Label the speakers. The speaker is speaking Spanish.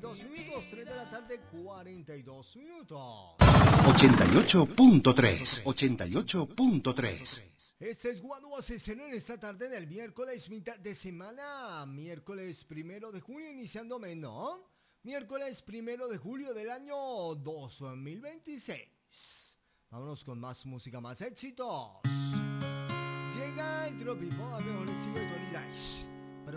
Speaker 1: 42 minutos, 3 de la tarde, 42 minutos.
Speaker 2: 88.3, 88.3.
Speaker 1: Este es Guadu Asesino en esta tarde del miércoles, mitad de semana, miércoles 1 de junio, iniciando mes, ¿no? Miércoles 1 de julio del año 2026. Vámonos con más música, más éxitos. Llega el Tropipop, a mejor estilo de Tony Dice.